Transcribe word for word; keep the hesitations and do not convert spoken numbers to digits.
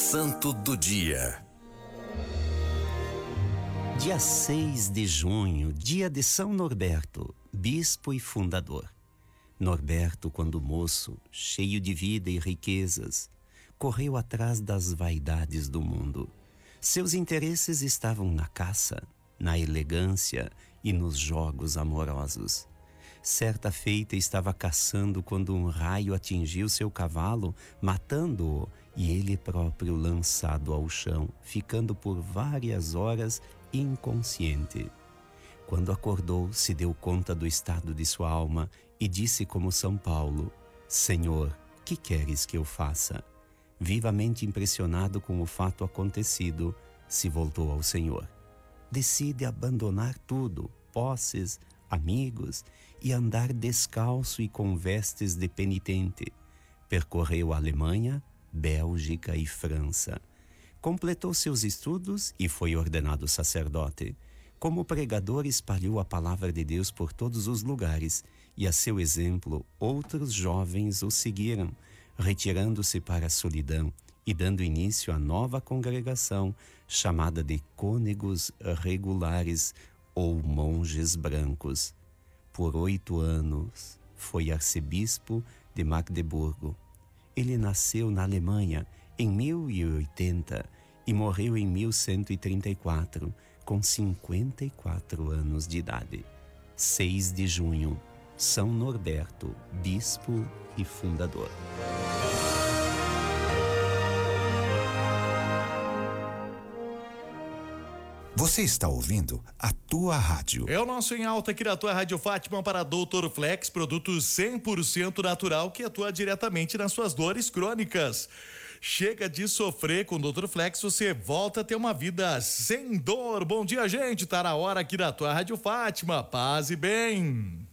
Santo do Dia. Dia seis de junho, dia de São Norberto, bispo e fundador. Norberto, quando moço, cheio de vida e riquezas, correu atrás das vaidades do mundo. Seus interesses estavam na caça, na elegância e nos jogos amorosos. Certa feita estava caçando quando um raio atingiu seu cavalo, matando-o e ele próprio lançado ao chão, ficando por várias horas inconsciente. Quando acordou, se deu conta do estado de sua alma e disse como São Paulo: Senhor, que queres que eu faça? Vivamente impressionado com o fato acontecido, se voltou ao Senhor. Decide abandonar tudo, posses, amigos, e andar descalço e com vestes de penitente. Percorreu a Alemanha, Bélgica e França. Completou seus estudos e foi ordenado sacerdote. Como pregador, espalhou a palavra de Deus por todos os lugares e, a seu exemplo, outros jovens o seguiram, retirando-se para a solidão e dando início à nova congregação chamada de Cônegos Regulares ou Monges Brancos. Por oito anos foi arcebispo de Magdeburgo. Ele nasceu na Alemanha em mil e oitenta e morreu em mil cento e trinta e quatro, com cinquenta e quatro anos de idade. seis de junho, São Norberto, bispo e fundador. Você está ouvindo a tua rádio. É o nosso Em Alta aqui na tua Rádio Fátima para doutor Flex, produto cem por cento natural que atua diretamente nas suas dores crônicas. Chega de sofrer com o doutor Flex, você volta a ter uma vida sem dor. Bom dia, gente, tá na hora aqui da tua Rádio Fátima. Paz e bem.